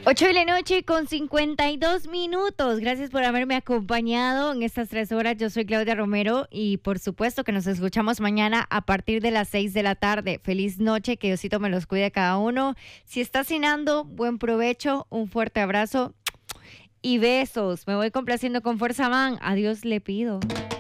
8 de la noche con 52 minutos. Gracias por haberme acompañado en estas 3 horas. Yo soy Claudia Romero y por supuesto que nos escuchamos mañana a partir de las 6 de la tarde. Feliz noche, que Diosito me los cuide a cada uno. Si está cenando, buen provecho, un fuerte abrazo y besos. Me voy complaciendo con Fuerza Man. Adiós le pido.